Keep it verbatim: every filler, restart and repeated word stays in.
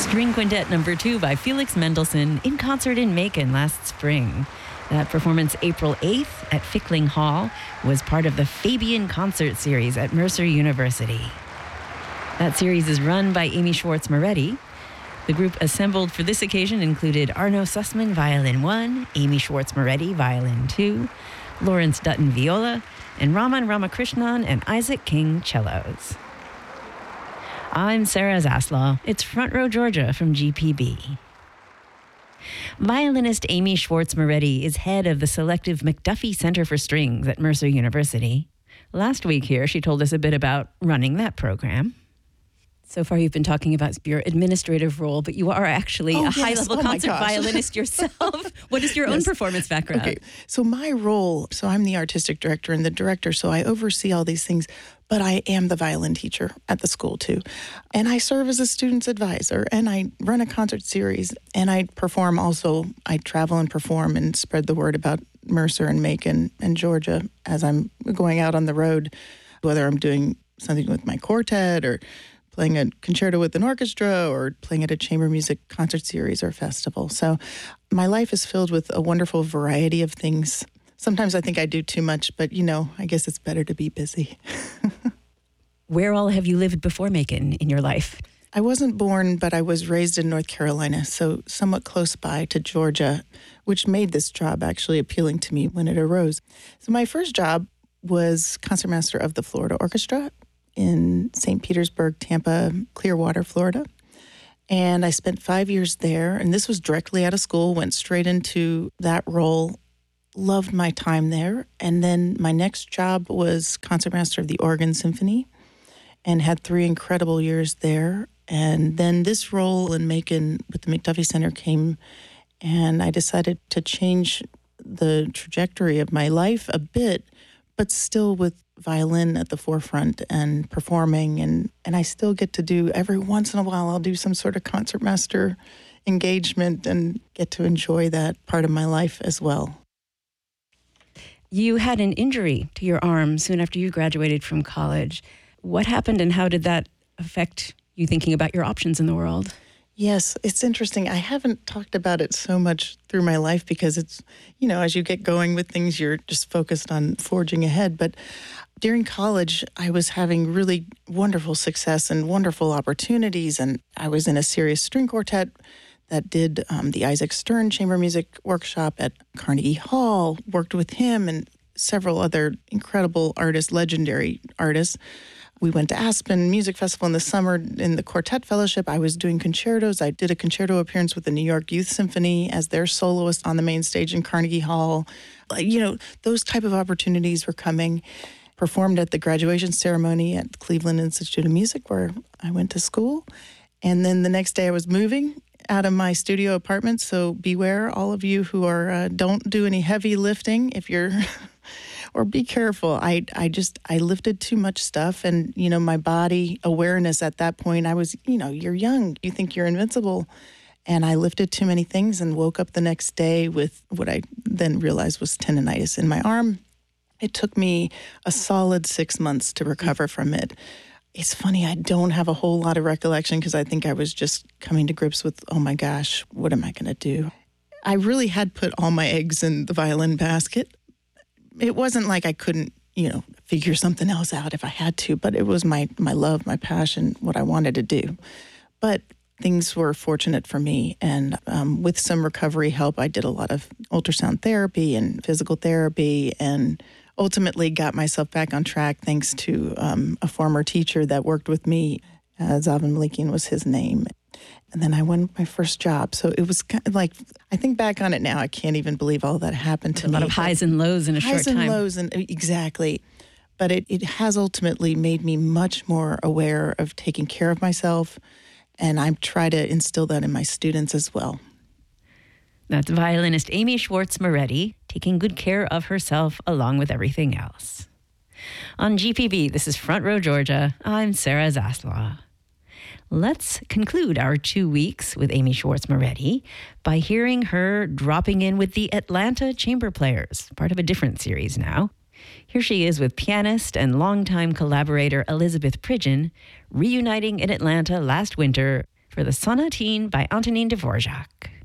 String Quintet Number Two by Felix Mendelssohn in concert in Macon last spring. That performance, April eighth at Fickling Hall, was part of the Fabian Concert Series at Mercer University. That series is run by Amy Schwartz Moretti. The group assembled for this occasion included Arno Sussman, Violin one, Amy Schwartz Moretti, Violin two, Lawrence Dutton, Viola, and Raman Ramakrishnan and Isaac King, cellos. I'm Sarah Zaslaw. It's Front Row Georgia from G P B. Violinist Amy Schwartz Moretti is head of the selective McDuffie Center for Strings at Mercer University. Last week here, she told us a bit about running that program. So far, you've been talking about your administrative role, but you are actually oh, a yes. high-level oh concert violinist yourself. What is your yes. own performance background? Okay, so my role, so I'm the artistic director and the director, so I oversee all these things, but I am the violin teacher at the school too. And I serve as a student's advisor, and I run a concert series, and I perform also. I travel and perform and spread the word about Mercer and Macon and Georgia as I'm going out on the road, whether I'm doing something with my quartet or playing a concerto with an orchestra or playing at a chamber music concert series or festival. So my life is filled with a wonderful variety of things. Sometimes I think I do too much, but, you know, I guess it's better to be busy. Where all have you lived before Macon in your life? I wasn't born, but I was raised in North Carolina, so somewhat close by to Georgia, which made this job actually appealing to me when it arose. So my first job was concertmaster of the Florida Orchestra in Saint Petersburg, Tampa, Clearwater, Florida. And I spent five years there, and this was directly out of school, went straight into that role, loved my time there. And then my next job was concertmaster of the Oregon Symphony and had three incredible years there. And then this role in Macon with the McDuffie Center came, and I decided to change the trajectory of my life a bit, but still with violin at the forefront and performing. And, and I still get to do, every once in a while, I'll do some sort of concertmaster engagement and get to enjoy that part of my life as well. You had an injury to your arm soon after you graduated from college. What happened and how did that affect you thinking about your options in the world? Yes, it's interesting. I haven't talked about it so much through my life because it's, you know, as you get going with things, you're just focused on forging ahead. But during college, I was having really wonderful success and wonderful opportunities. And I was in a serious string quartet that did um, the Isaac Stern Chamber Music Workshop at Carnegie Hall, worked with him and several other incredible artists, legendary artists. We went to Aspen Music Festival in the summer in the Quartet Fellowship. I was doing concertos. I did a concerto appearance with the New York Youth Symphony as their soloist on the main stage in Carnegie Hall. You know, those type of opportunities were coming. Performed at the graduation ceremony at Cleveland Institute of Music, where I went to school. And then the next day I was moving out of my studio apartment. So beware, all of you who are uh, don't do any heavy lifting if you're... Or be careful. I I just, I lifted too much stuff and, you know, my body awareness at that point, I was, you know, you're young. You think you're invincible. And I lifted too many things and woke up the next day with what I then realized was tendonitis in my arm. It took me a solid six months to recover from it. It's funny, I don't have a whole lot of recollection because I think I was just coming to grips with, oh my gosh, what am I going to do? I really had put all my eggs in the violin basket. It wasn't like I couldn't, you know, figure something else out if I had to, but it was my, my love, my passion, what I wanted to do. But things were fortunate for me, and um, with some recovery help, I did a lot of ultrasound therapy and physical therapy, and ultimately got myself back on track thanks to um, a former teacher that worked with me. Uh, Zavan Malikian was his name. And then I won my first job. So it was kind of like, I think back on it now, I can't even believe all that happened to a me. A lot of highs and lows in a short time. Highs and lows, and exactly. But it, it has ultimately made me much more aware of taking care of myself. And I try to instill that in my students as well. That's violinist Amy Schwartz Moretti, taking good care of herself along with everything else. On G P B, this is Front Row Georgia. I'm Sarah Zaslaw. Let's conclude our two weeks with Amy Schwartz Moretti by hearing her dropping in with the Atlanta Chamber Players, part of a different series now. Here she is with pianist and longtime collaborator Elizabeth Pridgeon, reuniting in Atlanta last winter for the Sonatine by Antonin Dvorak.